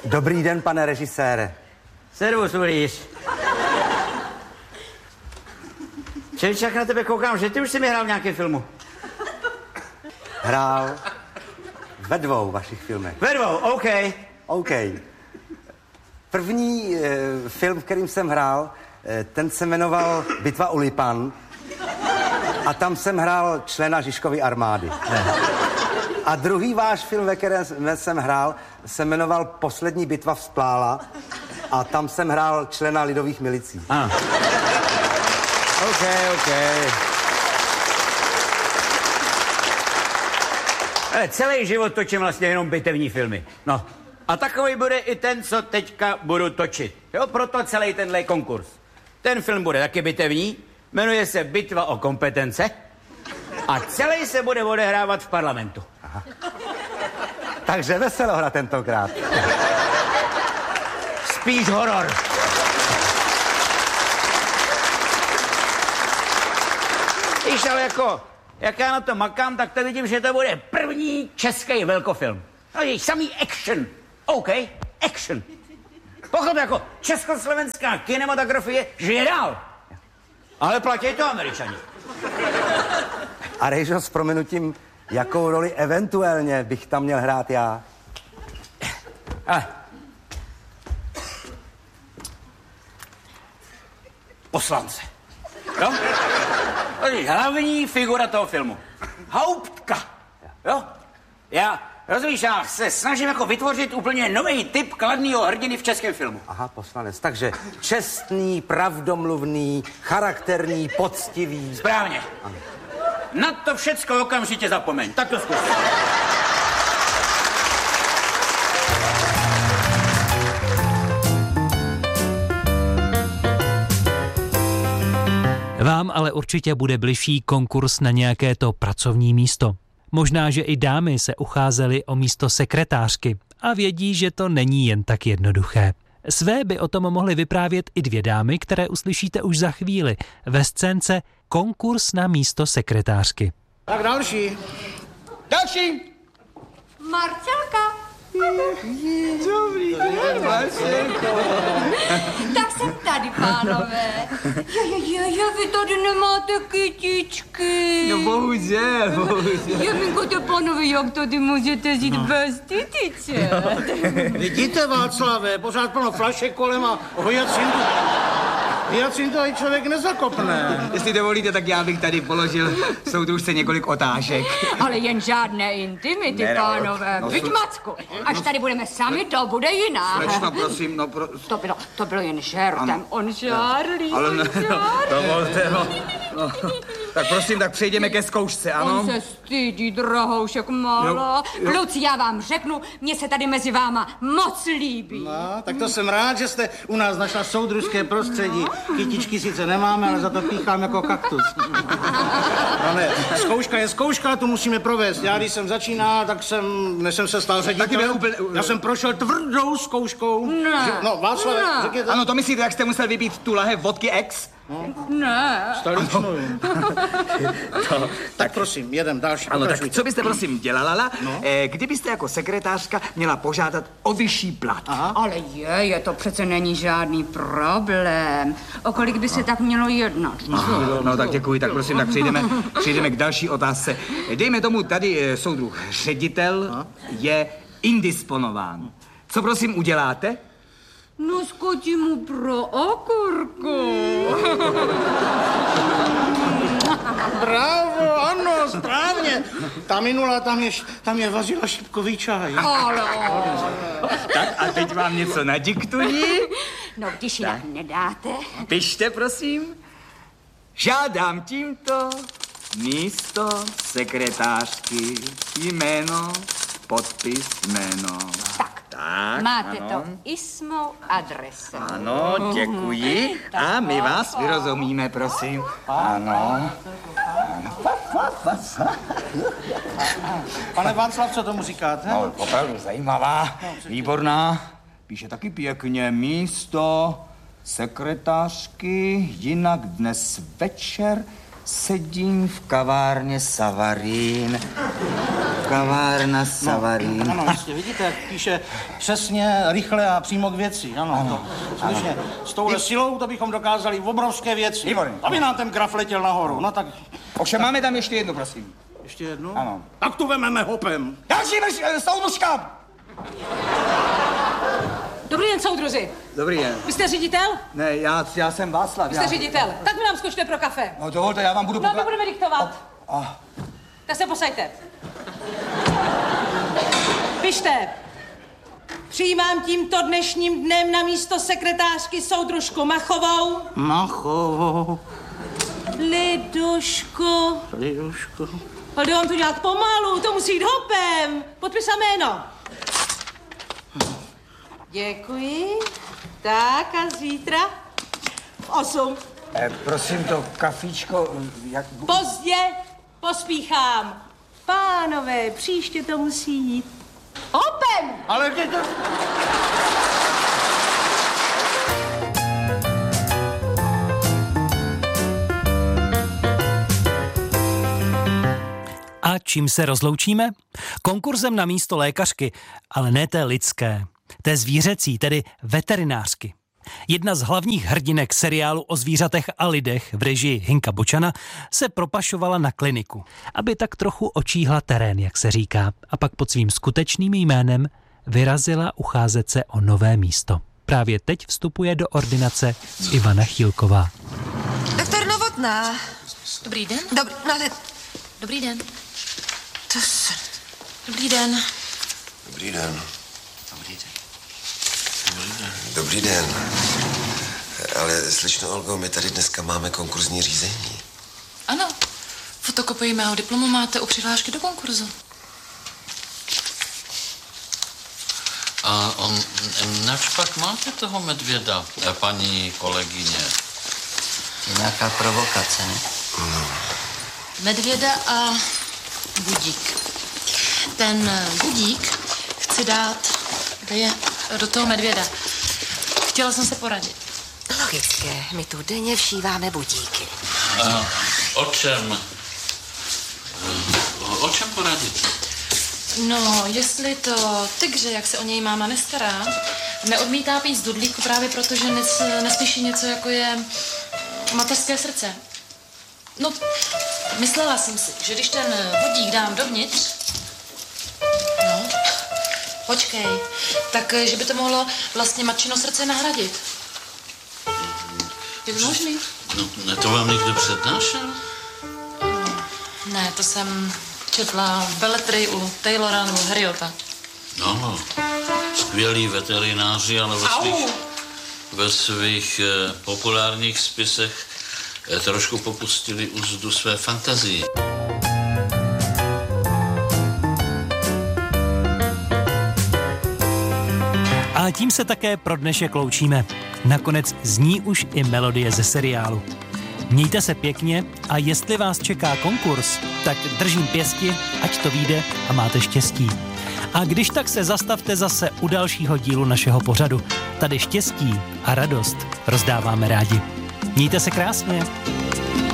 Dobrý den, pane režisére. Servus, Ulíř. Čeličák, na tebe koukám, že ty už jsi mi hrál v nějakém filmu. Hrál ve 2 vašich filmech. Ve 2, OK. OK. První film, v kterým jsem hrál, ten se jmenoval Bitva u Lipan a tam jsem hrál člena Žižkovy armády. A druhý váš film, ve kterém jsem hrál, se jmenoval Poslední bitva vzplála a tam jsem hrál člena lidových milicí. OK. Ale celý život točím vlastně jenom bitevní filmy. No. A takový bude i ten, co teďka budu točit. Jo, proto celý tenhle konkurs. Ten film bude taky bitevní, jmenuje se Bitva o kompetence a celý se bude odehrávat v parlamentu. Aha. Takže veselohra tentokrát. Spíš horor. Víš, ale jako, jak já na to makám, tak to vidím, že to bude první český velkofilm. No je samý action. OK, action. Pochop, jako československá kinematografie žije dál. Ale platí to Američani. A Rejžo, s prominutím, jakou roli eventuálně bych tam měl hrát já? Poslance. Jo? Hlavní figura toho filmu. Hauptka. Jo? Rozumíš, já se snažím jako vytvořit úplně nový typ kladného hrdiny v českém filmu. Aha, poslanec. Takže čestný, pravdomluvný, charakterní, poctivý. Správně. Ano. Na to všecko okamžitě zapomeň. Tak to zkus. Vám ale určitě bude bližší konkurs na nějaké to pracovní místo. Možná, že i dámy se ucházely o místo sekretářky a vědí, že to není jen tak jednoduché. Své by o tom mohly vyprávět i 2 dámy, které uslyšíte už za chvíli ve scénce Konkurs na místo sekretářky. Tak další. Marcelka. Dobrý den, Marcelko. Tak jsem tady, pánové. Jo, vy tady nemáte kytičky. No bohužel. Jeminko, pánové, jak tady můžete žít bez kytiček? Vidíte, Václave, pořád plno flašek kolem a hyacintu i člověk nezakopne. Jestli dovolíte, tak já bych tady položil soudružce několik otázek. Ale jen žádné intimity, pánové. Vyď, Macku, až tady budeme sami, to bude jiná. Slečno, prosím, To bylo jen žertem. On žárlí, ale dovolte, Tak prosím, tak přejdeme ke zkoušce, ano? On se stydí, drahoušek malá. Kluci, já vám řeknu, mně se tady mezi váma moc líbí. No, tak to jsem rád, že jste u nás našla soudružské prostředí. Kytičky sice nemáme, ale za to píchám jako kaktus. Ale zkouška je zkouška, tu musíme provést. Já, když jsem začínal, než jsem se stal ředitelem, já jsem prošel tvrdou zkouškou. No, Václav, řekněte. Ano, to myslíte, jak jste musel vypít tu lahev vodky X? Ne. Staličnou. Tak prosím, jedem další. Ano, tak co byste prosím dělala, kdybyste jako sekretářka měla požádat o vyšší plat? Aha. Ale to přece není žádný problém. O kolik by se tak mělo jednat? No tak děkuji, tak prosím, tak přejdeme k další otázce. Dejme tomu, tady soudruh ředitel je indisponován. Co prosím uděláte? No, skodí mu pro okurku. Bravo, ano, správně. Ta minula, tam je vařila šipkový čaj. Ale. Tak a teď vám něco nadiktuji. No, když jinak nedáte. Pište, prosím. Žádám tímto místo sekretářky jméno, podpis, jméno. Tak, máte ano. to i s mou adresou. Ano, děkuji. A my vás vyrozumíme, prosím. Ano. Pane Václav, co tomu říkáte? No, opravdu zajímavá, výborná. Píše taky pěkně místo sekretářky, jinak dnes večer Sedím v kavárně Savarín. Kavárna Savarín. Ano, jistě, vidíte, jak píše přesně, rychle a přímo k věci. Ano. Skutečně, s touhle silou to bychom dokázali v obrovské věci. Výborně. Aby nám ten graf letěl nahoru. No tak... Ovšem máme tam ještě jednu, prosím. Ještě jednu? Ano. Tak tu vememe hopem. Další soudružka! Dobrý den, soudruzi. Dobrý den. Vy jste ředitel? Ne, já jsem Václav. Vy jste ředitel. Tak mi nám skočte pro kafe. No dovolte, já vám budu... No, my budeme diktovat. Tak se posaďte. Pište. Přijímám tímto dnešním dnem na místo sekretářky soudružku Machovou. Machovou. Lidušku. Ale jde vám to dělat pomalu, to musí jít hopem. Podpis a jméno. Děkuji. Tak a zítra v 8. Prosím, to kafíčko... Jak... Pozdě pospíchám. Pánové, příště to musí jít hopem. Ale kde to... A čím se rozloučíme? Konkurzem na místo lékařky, ale ne té lidské, té zvířecí, tedy veterinářky. Jedna z hlavních hrdinek seriálu o zvířatech a lidech v režii Hinka Bočana se propašovala na kliniku, aby tak trochu očíhla terén, jak se říká, a pak pod svým skutečným jménem vyrazila ucházet se o nové místo. Právě teď vstupuje do ordinace Ivana Chýlková. Doktor Novotná. Dobrý den. Dobrý den. Dobrý den. Dobrý den. Dobrý den. Ale slečno Olgo, my tady dneska máme konkurzní řízení. Ano. Fotokopii mého diplomu máte u přihlášky do konkurzu. A nač pak máte toho medvěda, paní kolegyně? Je nějaká provokace, ne? No. Medvěda a budík. Ten budík chci dát, kde je, do toho medvěda. Chtěla jsem se poradit. Logické, my tu denně všíváme budíky. A o čem poradit? No, jestli to tygře, jak se o něj máma nestará, neodmítá pít z dudlíku právě proto, že neslyší něco, jako je mateřské srdce. No, myslela jsem si, že když ten budík dám dovnitř, no, počkej, tak že by to mohlo vlastně matčino srdce nahradit. Je to možný? No, to vám někdo přednášel? Ne, to jsem četla v beletrii u Taylora nebo Harriota. No, skvělí veterináři, ale ve svých populárních spisech trošku popustili úzdu své fantazii. A tím se také pro dnešek loučíme. Nakonec zní už i melodie ze seriálu. Mějte se pěkně a jestli vás čeká konkurs, tak držím pěsti, ať to vyjde a máte štěstí. A když tak se zastavte zase u dalšího dílu našeho pořadu. Tady štěstí a radost rozdáváme rádi. Mějte se krásně.